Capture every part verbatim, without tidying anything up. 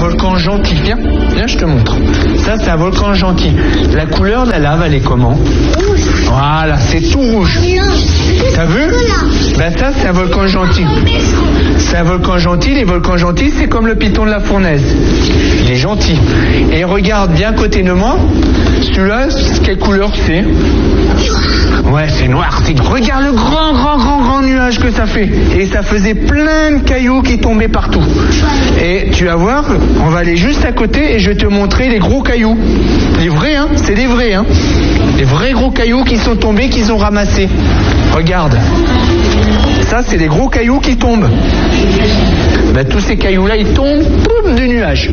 volcan gentil. Viens, viens, je te montre. Ça, c'est un volcan gentil. La couleur de la lave, elle est comment? Rouge. Voilà, c'est tout rouge. T'as vu? Ben ça, c'est un volcan gentil. C'est un volcan gentil. Les volcans gentils, c'est comme le piton de la fournaise. Il est gentil. Et regarde bien côté de moi. Celui-là, quelle couleur c'est? Ouais, c'est noir. C'est... Regarde le grand, grand, grand, grand nuage que ça fait. Et ça faisait plein de cailloux qui tombaient partout. Et tu vas voir, on va aller juste à côté et je vais te montrer les gros cailloux. Les vrais, hein. C'est des vrais, hein. Les vrais gros cailloux qui sont tombés, qu'ils ont ramassés. Regarde. Ça, c'est des gros cailloux qui tombent. Ben, tous ces cailloux-là, ils tombent poum, du nuage.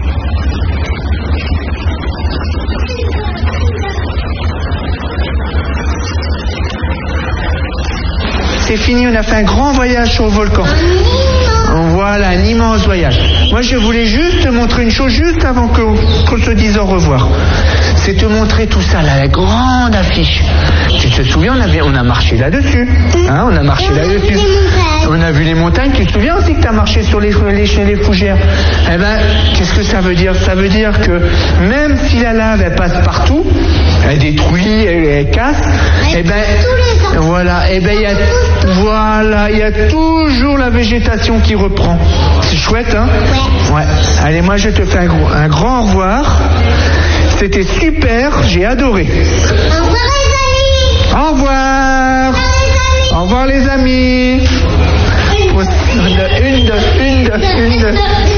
C'est fini, on a fait un grand voyage sur le volcan. Voilà, un immense voyage. Moi, je voulais juste te montrer une chose, juste avant que, qu'on se dise au revoir. C'est te montrer tout ça, là, la grande affiche. Tu te souviens, on, avait, on a marché là-dessus. Hein, on a marché là-dessus. On a vu les montagnes. Tu te souviens aussi que tu as marché sur les, les, les fougères? Eh ben, qu'est-ce que ça veut dire? Ça veut dire que même si la lave, elle passe partout, elle détruit, elle, elle casse, eh ben, voilà, eh ben, il y a, voilà, il y a toujours la végétation qui reprend. C'est chouette, hein? Ouais. Ouais. Allez, moi, je te fais un, gros, un grand au revoir. C'était super, j'ai adoré. Au revoir les amis. Au revoir. Au revoir les amis. Une, deux, une, deux, une, deux, une, deux.